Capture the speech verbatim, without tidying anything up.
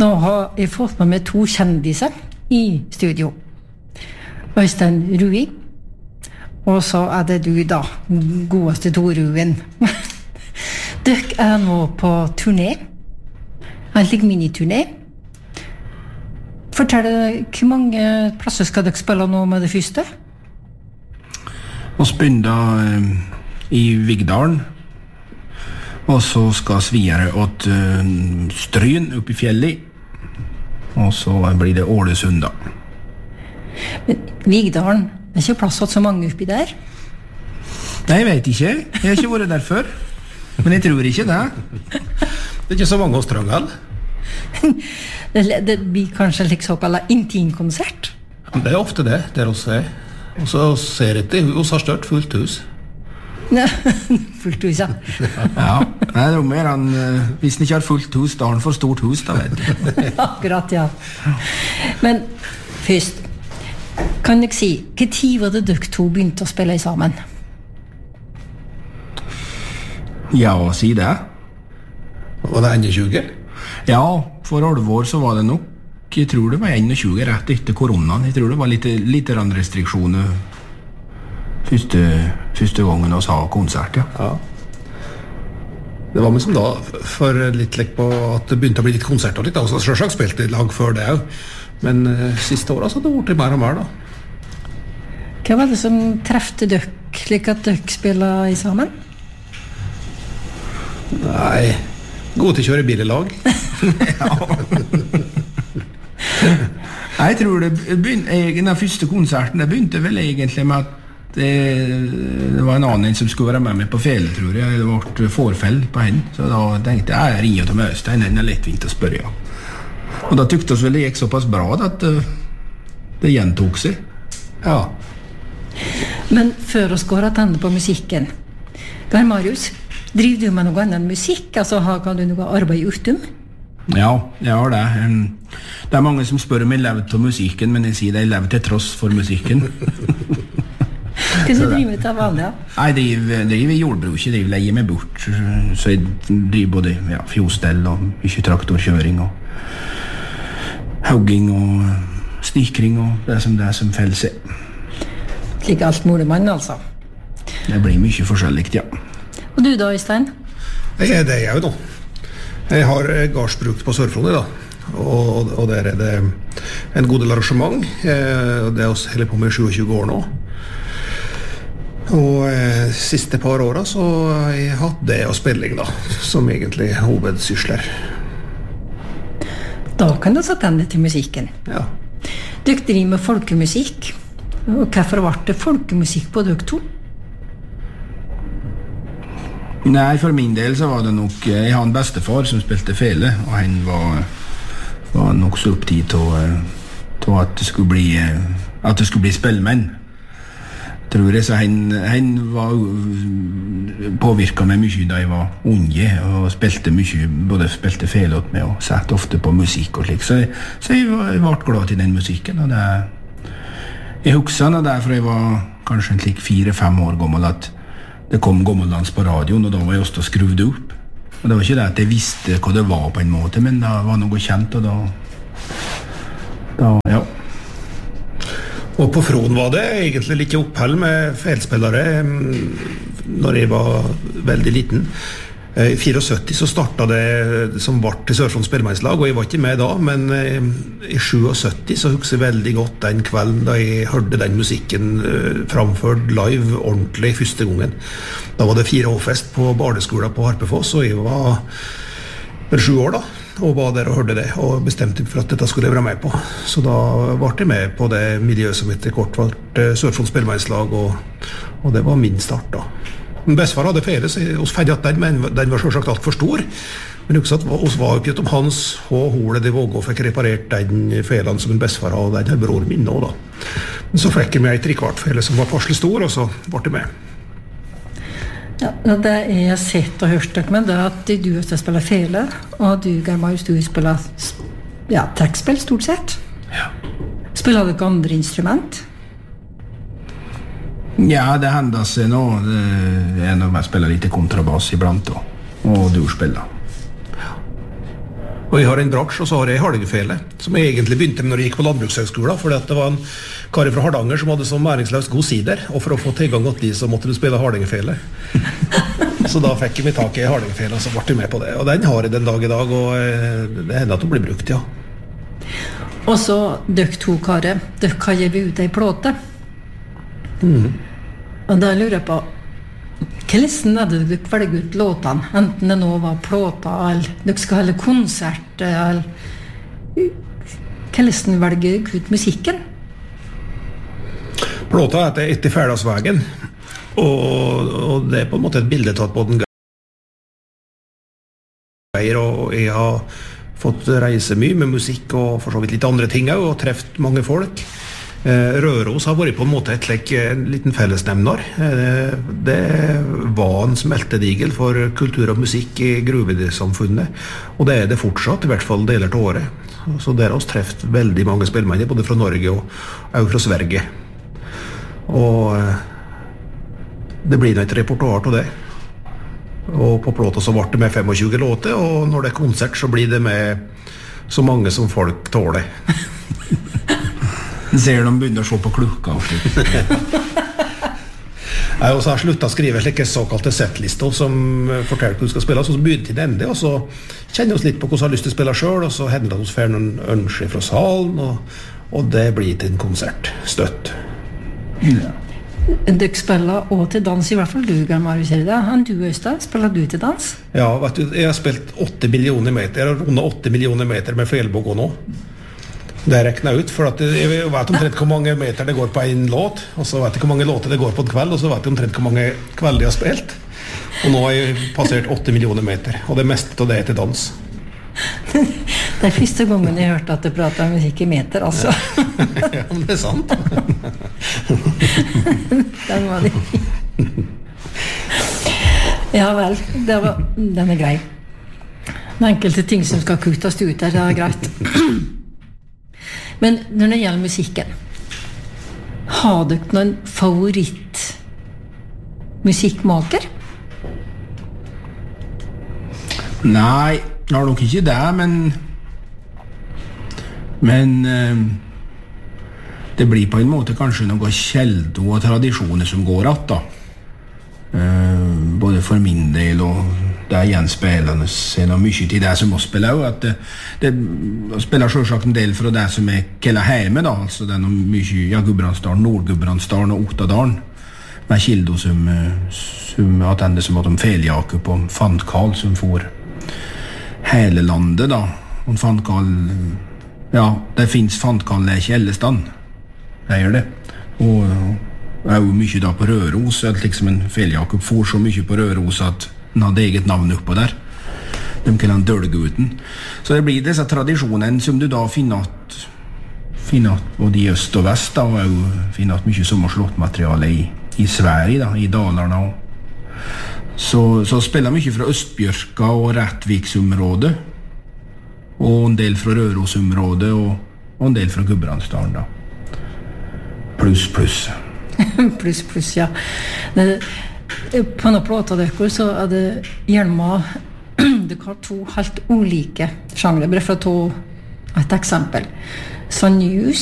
Nå har jeg fått med meg to kjendiser i studio. Øystein Rui, og så er det du da, godeste Toruen. Dere er nå på turné, en slik miniturné. Fortell, hvor mange plasser skal dere spille nå med det første? Vi begynner eh, i Vigdalen, og så skal vi videre åt eh, Stryn oppe i fjellet, og så blir det Ålesund da. Men Vigdalen, det er ikke plass til så mange oppi der? Nei, jeg vet ikke. Jeg har ikke vært der før. Men jeg tror ikke det. Det er ikke så mange hos Trøngel. det, det blir kanskje en såkalt intimkonsert? Det er ofte det, der også er. Og så ser jeg ikke, hos har størt fullt hus. Nei, fullt hus, ja. Ja, nei, det er mer han, hvis han ikke har fullt hus, da har han for stort hus, da vet du. Akkurat, ja. Men først, kan dere si, hva tid var det dere to begynte å spille sammen? Ja, si det. Var det enogtjue? Ja, for alvor så var det nok. Jeg tror det var enogtjue rett etter koronaen. Jeg tror det var litt, litt restriksjoner første, første gangen vi sa konsert, ja. Ja. Det var med som da, for litt lekk på at det begynte å bli litt konserter litt, da. Så selvsagt spilte jeg lag før det jo. Men uh, siste året så hadde det vært mer og mer da. Hva var det som trefte dere, slik at dere spiller i sammen? Nei, god til å kjøre bil i lag. Ja. Jeg tror det begynte, den første konserten, det begynte vel egentlig med at det, det var en annen som skulle være med meg på fele, tror jeg. Det ble forfell på henne, så da tenkte jeg, jeg ringer til meg Øystein, den er lettvint å spørre. Ja. Og da tykte vi vel det gikk såpass bra at uh, det gjentok seg. Ja. Men før å skåre tenne på musikken, Gar Marius, driver du med noe annet enn musikk? Altså, har du noe arbeid utom? Ja, jeg har det. Det er mange som spør om jeg lever til musikken, men jeg sier det, jeg lever til tross for musikken. Hva skal du drive med til vanlig, ja? Nei, jeg driver, driver jordbruk, jeg driver leier meg bort. Så jeg driver både ja, fjostell og ikke traktorkjøring og hogging og snikring og det som det er som felles er. Slik alt molemann, altså? Det blir mye forskjellig, ja. Og du da, Øystein? Jeg er det jeg jo nå. Jeg har gardsbruk på Sørfrondet da, og, og der er det en god del arrangement. Det er oss hele på med tjuesyv år nå. Og eh, siste par årene så har jeg hatt det og spilling da, som egentlig hovedsysler. Da kan du sette henne til musikken. Ja. Dere driver med folkemusikk. Og hvorfor ble det folkemusikk på dere to? Nei, for min del så var det nok jeg har en bestefar som spilte fele, og han var, var nok så opptatt til at det skulle bli at det skulle bli spillmenn, tror jeg. Så han, han var påvirket meg mye da jeg var unge og spilte mye, både spilte fele åt meg og satt ofte på musikk og slik, så, så jeg, jeg ble glad til den musikken. Og det, jeg husker det der, for jeg var kanskje en slik fire-fem år gammel, at det kom gammeldans på radioen, og da var jeg også skrudd opp. Og det var ikke det at jeg visste hva det var på en måte, men det var noe kjent, og da... da ja. Og på Fron var det egentlig litt oppheld med felspillere når jeg var veldig liten. I syttifire så startet det som var til Sørfront spillemannslag, og jeg var ikke med da, men i syttisju så husker jeg veldig godt den kvelden da jeg hørte den musikken framført live ordentlig første gangen. Da var det fire år-fest på barneskolen på Harpefoss, og jeg var vel sju år da, og var der og hørte det, og bestemte for at dette skulle jeg være med på. Så da var jeg med på det miljøet som etter kort var Sørfront spillemannslag, og, og det var min start da. Min bestefar hadde fele, så oss ferdig at den, men den var selvsagt alt for stor. Men også at oss var jo ikke om hans og holet de vågå fikk reparert den felen som min bestefar hadde, den her bror min nå da. Men så fikk jeg med et trikvart fele som var passelig stor, og så ble jeg med. Ja, det jeg har sett og hørt dere med, det er at du også spiller fele, og du, Gar Marius, du spiller ja, trekkspill stort sett. Ja. Spiller dere andre instrument? Ja, det hender seg nå. Det er når man spiller litt kontrabass iblant, og, og du spiller. Og jeg har en bratsj, og så har jeg en halgefele, som jeg egentlig begynte med når jeg gikk på landbrukshøgskolen, fordi at det var en kar fra Hardanger som hadde som næringsløst god sider, og for å få tilgang til de så måtte du spille halgefele. Så da fikk jeg meg tak i halgefele, og så ble jeg med på det. Og den har jeg den dag i dag, og det hender at den blir brukt, ja. Og så døk to karer, døk har givet ut ei plåte. Mm. Og da lurer jeg på, hvordan er det dere velger ut låtene? Enten det nå var plåta, eller dere skal holde konsert, eller hvordan velger dere ut musikken? Plåta heter Etter Færdagsvägen, og, og det er på en måte et bilde tatt på den greier, og jeg har fått reise mye med musikk og for så vidt litt andre ting også, og treft mange folk. Røros har vært på en måte et slik, en liten fellesnevner. Det var en smeltedigel for kultur og musikk i gruvesamfunnet, og det er det fortsatt, i hvert fall deler til året. Så der har vi treft veldig mange spillmenn, både fra Norge og, og fra Sverige. Og det blir et repertoar til det. Og på plåta så ble det med tjuefem låter, og når det er konsert så blir det med så mange som folk tåler. Ser de begynner å se på klokka og slik. Jeg har sluttet å skrive slike såkalte setlister som forteller hva du skal spille, så begynner til det ende, og så kjenner vi litt på hvordan vi har lyst til å spille selv, og så hender det at vi får noen ønsker fra salen, og, og det blir til en konsert, støtt. Ja. Dere spiller også til dans, i hvert fall du, Marius, er det? Han du, Øystein, spiller du til dans? Ja, vet du, jeg har spilt åtte millioner meter, jeg har rundet åtte millioner meter med fjellbåg nå. Det er reknet ut, for at jeg vet omtrent hvor mange meter det går på en låt, og så vet jeg hvor mange låter det går på en kveld, og så vet jeg omtrent hvor mange kvelder jeg har spilt. Og nå har jeg passert åtte millioner meter, og det meste av det er til dans. Det er første gangen jeg har hørt at du prater om musikk i meter, altså. Ja, men det er sant. Den var det. Ja vel, det var, den er grei. Det er enkelte ting som skal kuttes ut der, det er greit. Men når det gjelder musikken, har du noen favoritt musikkmaker? Nei, jeg har nok ikke det, men men eh, det blir på en måte kanskje noen kjelder og tradisjoner som går att da. Eh, både for min del og det er gjenspillende er det mye til det som også spiller også, at det, det spiller selvsagt en del fra det som er kella hjemme da, altså det er noe mye, ja, Gudbrandsdalen, Nord-Gudbrandsdalen og Ottadalen med Kildo som, som attende som at de Feljakup og Fantkal som får hele landet da, og Fantkal, ja, det finnes Fantkal det er ikke Ellestan, det gjør det, og det er jo mye da på Røros, at liksom en Feljakup får så mye på Røros at han hadde eget navn oppå der. De kaller han Dølguten. Så det blir disse tradisjonene som du da finner at, finner at både i øst og vest, da, og finner at mye sommerslåttmateriale i, i Sverige, da, i Dalarna. Og. Så, så spiller mye fra Østbjørka og Rättviksområdet, og en del fra Rørosområdet, og, og en del fra Gudbrandsdalen, da. Pluss, pluss. Pluss, pluss, ja. Det, på denne plata dere så er det gjerne dere har to helt ulike sjangre, bare for å ta et eksempel. Sandjus